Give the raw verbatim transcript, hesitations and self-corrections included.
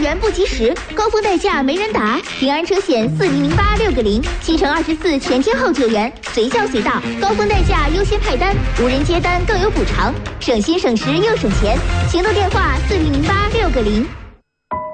源不及时，高峰代价没人打。平安车险四零零八六个零，七乘二十四全天候救援，随叫随到，高峰代价优先派单，无人接单更有补偿，省心省时又省钱。行动电话四零零八六个零。